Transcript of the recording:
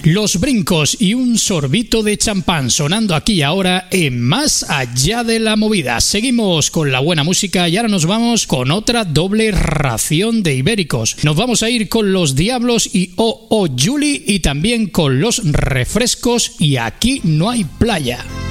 Los Brincos y un sorbito de champán sonando aquí ahora en Más Allá de la Movida. Seguimos con la buena música y ahora nos vamos con otra doble ración de ibéricos. Nos vamos a ir con Los Diablos y Oh Oh Julie y también con Los Refrescos y Aquí No Hay Playa.